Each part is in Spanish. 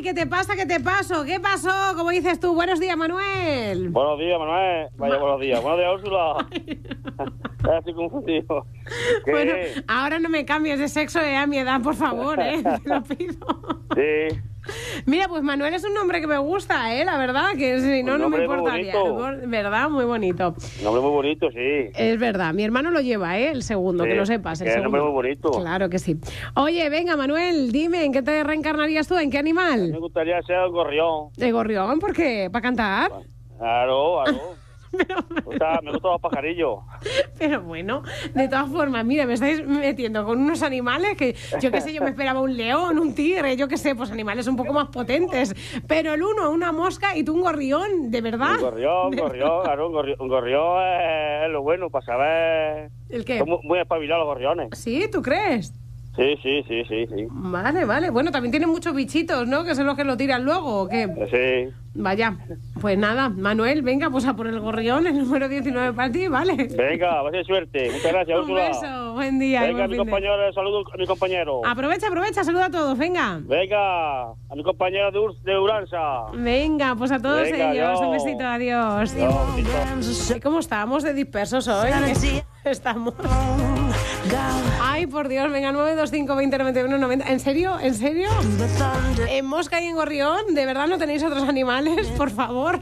¿qué te pasa? ¿Qué te paso? ¿Qué pasó? ¿Cómo dices tú? Buenos días, Manuel. Buenos días, Manuel. Vaya, buenos días. Buenos días, Úrsula. Estoy confundido. ¿Qué? Bueno, ahora no me cambies de sexo a mi edad, por favor, te lo pido. Sí. Mira, pues Manuel es un nombre que me gusta, la verdad, que si no, no me importaría. ¿Verdad? Muy bonito. Un nombre muy bonito, sí. Es verdad, mi hermano lo lleva, el segundo, Sí, que lo sepas. es un nombre muy bonito. Claro que sí. Oye, venga, Manuel, dime, ¿en qué te reencarnarías tú? ¿En qué animal? Me gustaría ser el gorrión. ¿De gorrión? ¿Por qué? ¿Para cantar? Claro. Me gustan los pajarillos. Pero bueno, de todas formas, mira, me estáis metiendo con unos animales que, yo qué sé, yo me esperaba un león, un tigre, yo qué sé, pues animales un poco más potentes. Pero el uno, una mosca y tú un gorrión, ¿de verdad? Un gorrión, claro, un gorrión es lo bueno para saber. ¿El qué? Son muy espabilados los gorriones. ¿Sí? ¿Tú crees? Sí. Vale. Bueno, también tienen muchos bichitos, ¿no? Que son los que lo tiran luego, ¿o qué? Sí. Vaya, pues nada, Manuel, venga, pues a por el gorrión, el número 19 para ti, ¿vale. Venga, va a ser suerte. Muchas gracias, Un Úrsula. beso, buen día. Venga, a mi compañero, saludo a mi compañero. Aprovecha, saluda a todos, venga. Venga, a mi compañera de Uranza. Venga, pues a todos Venga, ellos, adiós. un besito, adiós. ¿Y cómo estamos de dispersos hoy? Estamos. Ay, por Dios, venga, 925 20 91 90. ¿En serio? ¿En mosca y en gorrión? ¿De verdad no tenéis otros animales? Por favor.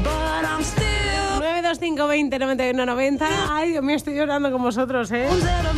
925 20 91 90. Ay, Dios mío, estoy llorando con vosotros,